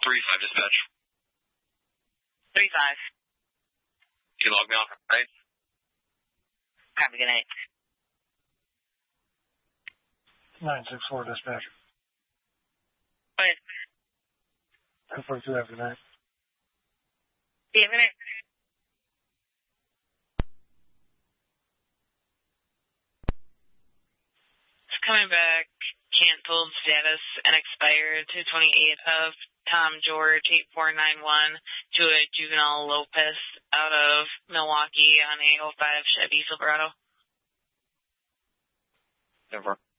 3-5 dispatch. 3-5. You can log me off, right? Copy, good night. 964 dispatch. Go ahead. 242 after night. See you, good night. It's coming back. Canceled status and expired 228 of Tom George 8491 to a juvenile Lopez out of Milwaukee on a 05 Chevy Silverado. Never.